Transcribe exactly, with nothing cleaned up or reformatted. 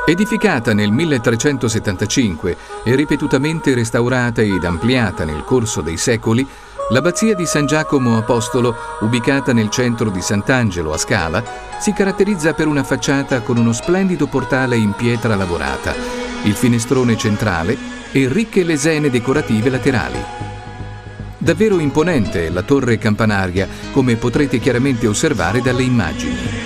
Edificata nel milletrecentosettantacinque e ripetutamente restaurata ed ampliata nel corso dei secoli, l'abbazia di San Giacomo Apostolo, ubicata nel centro di Sant'Angelo a Scala, si caratterizza per una facciata con uno splendido portale in pietra lavorata, il finestrone centrale e ricche lesene decorative laterali. Davvero imponente la torre campanaria, come potrete chiaramente osservare dalle immagini.